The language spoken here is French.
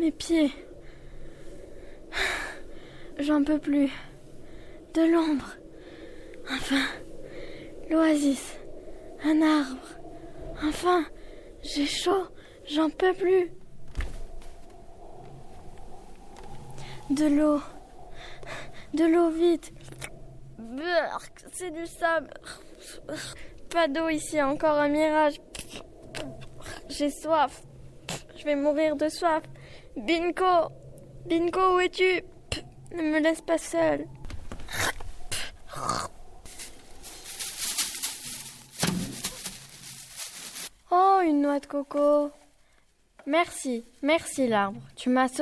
Mes pieds. J'en peux plus. De l'ombre. Enfin, l'oasis. Un arbre. Enfin, j'ai chaud. J'en peux plus. De l'eau. De l'eau vite. Burk, c'est du sable. Pas d'eau ici, encore un mirage. J'ai soif. Je vais mourir de soif. Binko, Binko, où es-tu? Ne me laisse pas seule. Oh, une noix de coco. Merci l'arbre. Tu m'as sauvé.